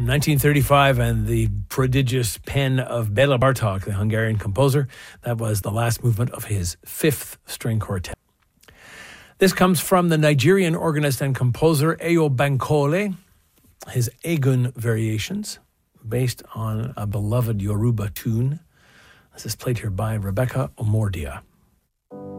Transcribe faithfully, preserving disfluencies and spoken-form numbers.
nineteen thirty-five, and the prodigious pen of Bela Bartok, the Hungarian composer. That was the last movement of his fifth string quartet. This comes from the Nigerian organist and composer Eyo Bankole, his Egun Variations, based on a beloved Yoruba tune. This is played here by Rebecca Omordia.